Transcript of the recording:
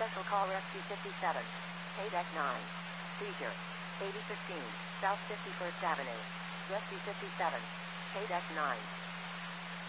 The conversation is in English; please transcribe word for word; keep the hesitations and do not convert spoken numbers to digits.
Special call Rescue fifty-seven. Paydeck nine. Seizure. eighty fifteen, South fifty-first Avenue. Rescue fifty-seven. Paydeck nine.